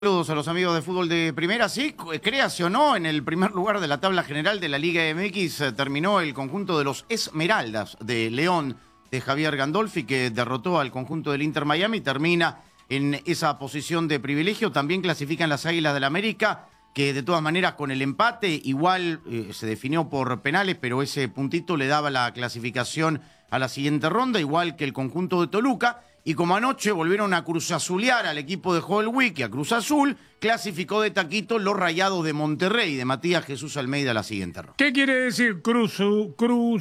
Saludos a los amigos de fútbol de primera. Sí, créase o no, en el primer lugar de la tabla general de la Liga MX terminó el conjunto de los Esmeraldas de León de Javier Gandolfi, que derrotó al conjunto del Inter Miami. Termina en esa posición de privilegio. También clasifican las Águilas del América, que de todas maneras con el empate igual se definió por penales, pero ese puntito le daba la clasificación a la siguiente ronda, igual que el conjunto de Toluca. Y como anoche volvieron a cruzazulear al equipo de Joel Wick y a Cruz Azul, clasificó de taquito los Rayados de Monterrey, de Matías Jesús Almeida, a la siguiente ronda. ¿Qué quiere decir cruzazulear?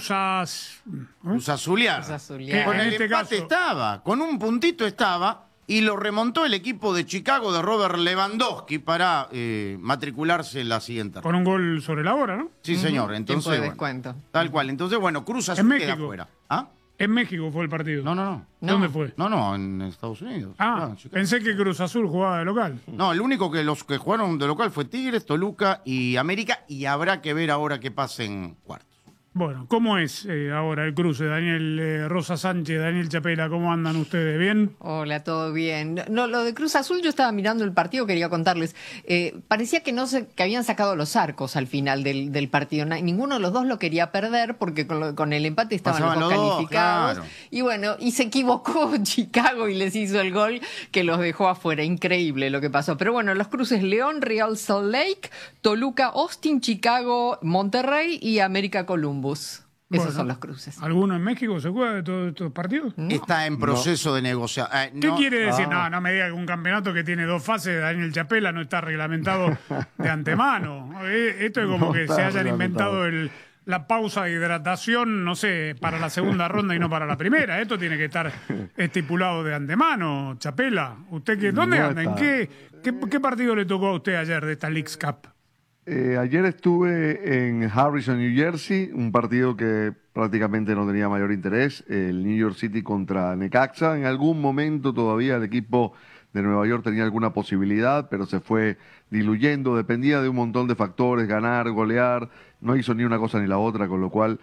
Cruzazulear. Con el este empate caso estaba, con un puntito estaba, y lo remontó el equipo de Chicago de Robert Lewandowski para matricularse en la siguiente ronda. Con un gol sobre la hora, ¿no? Sí, señor. Entonces, Tiempo de bueno, descuento. tal cual. Entonces, bueno, Cruz Azul En queda México. fuera. ¿Ah? En México fue el partido. No. ¿Dónde fue? No, en Estados Unidos. Ah, Chicago. pensé que Cruz Azul jugaba de local. No, el único que los que jugaron de local fue Tigres, Toluca y América, y habrá que ver ahora qué pasa en cuartos. Bueno, ¿cómo es ahora el cruce? Daniel Rosa Sánchez, Daniel Chapela, ¿cómo andan ustedes? ¿Bien? Hola, ¿todo bien? No, lo de Cruz Azul, yo estaba mirando el partido, quería contarles. Parecía que que habían sacado los arcos al final del partido. Ninguno de los dos lo quería perder porque con el empate estaban Pasaban los dos los dos, calificados. claro. Y bueno, y se equivocó Chicago y les hizo el gol que los dejó afuera. Increíble lo que pasó. Pero bueno, los cruces León, Real Salt Lake, Toluca, Austin, Chicago, Monterrey y América Columbus. Esos Bueno, son los cruces. ¿Alguno en México se juega de todos estos partidos? Está en proceso de negociación. ¿Qué quiere decir? No me diga que un campeonato que tiene dos fases, Daniel Chapela, no está reglamentado de antemano. Esto es como que se hayan inventado la pausa de hidratación, no sé, para la segunda ronda y no para la primera. Esto tiene que estar estipulado de antemano, Chapela. ¿Usted dónde anda? ¿En qué partido le tocó a usted ayer de esta Leagues Cup? Ayer estuve en Harrison, New Jersey, un partido que prácticamente no tenía mayor interés, el New York City contra Necaxa. En algún momento todavía el equipo de Nueva York tenía alguna posibilidad, pero se fue diluyendo, dependía de un montón de factores, ganar, golear, no hizo ni una cosa ni la otra, con lo cual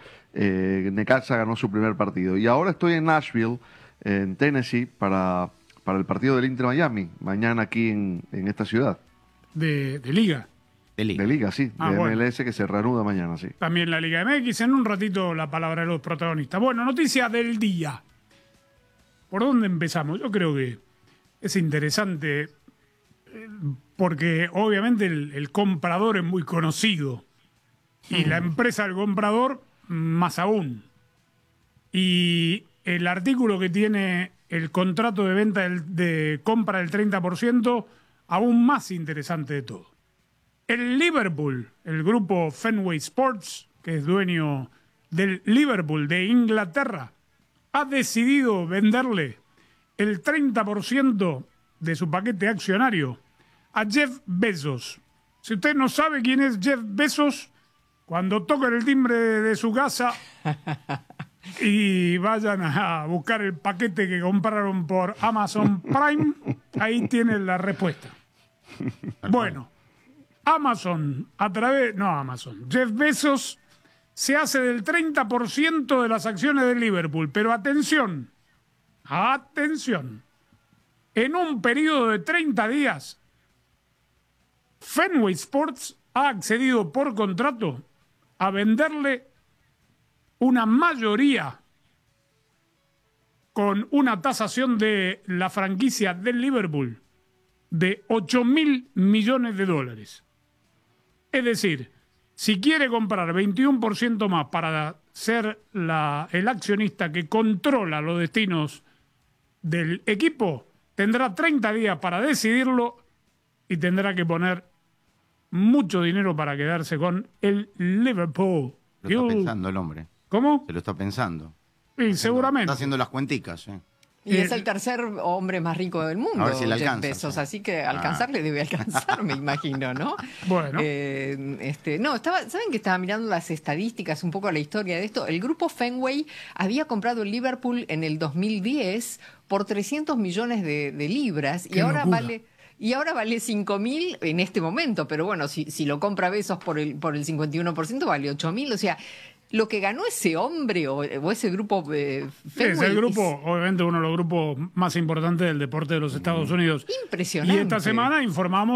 Necaxa ganó su primer partido. Y ahora estoy en Nashville, en Tennessee, para el partido del Inter Miami, mañana aquí en esta ciudad. De Liga. De De Liga, sí, de bueno. MLS, que se reanuda mañana, sí. También la Liga MX. En un ratito la palabra de los protagonistas. Bueno, noticia del día. ¿Por dónde empezamos? Yo creo que es interesante porque obviamente el comprador es muy conocido y la empresa del comprador más aún. Y el artículo que tiene el contrato de venta de compra del 30%, aún más interesante de todo. El Liverpool, el grupo Fenway Sports, que es dueño del Liverpool de Inglaterra, ha decidido venderle el 30% de su paquete accionario a Jeff Bezos. Si usted no sabe quién es Jeff Bezos, cuando toquen el timbre de su casa y vayan a buscar el paquete que compraron por Amazon Prime, ahí tienen la respuesta. Bueno, Jeff Bezos se hace del 30% de las acciones del Liverpool, pero atención, en un periodo de 30 días, Fenway Sports ha accedido por contrato a venderle una mayoría con una tasación de la franquicia del Liverpool de $8.000 millones. Es decir, si quiere comprar 21% más para ser el accionista que controla los destinos del equipo, tendrá 30 días para decidirlo y tendrá que poner mucho dinero para quedarse con el Liverpool. Lo está pensando el hombre. ¿Cómo? Se lo está pensando. Sí, seguramente. Está haciendo las cuenticas. Y es el tercer hombre más rico del mundo, A ver si le Jeff alcanza, Bezos, sí. así que alcanzarle debe alcanzar, me imagino, ¿no? Bueno. ¿Saben que estaba mirando las estadísticas, un poco la historia de esto? El grupo Fenway había comprado el Liverpool en el 2010 por 300 millones de libras ¡Qué y ahora locura! vale 5.000 en este momento, pero bueno, si lo compra Bezos por el 51% vale 8.000, o sea, lo que ganó ese hombre o ese grupo Es Fenway el grupo, obviamente uno de los grupos más importantes del deporte de los Estados Unidos. impresionante. Y esta semana informamos